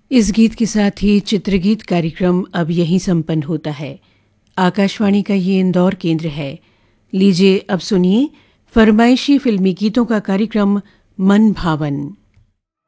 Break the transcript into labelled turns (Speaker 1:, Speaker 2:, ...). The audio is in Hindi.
Speaker 1: इस गीत के साथ ही चित्रगीत कार्यक्रम अब यहीं संपन्न होता है। आकाशवाणी का ये इंदौर केंद्र है। लीजिए अब सुनिए फरमाइशी फिल्मी गीतों का कार्यक्रम मन भावन।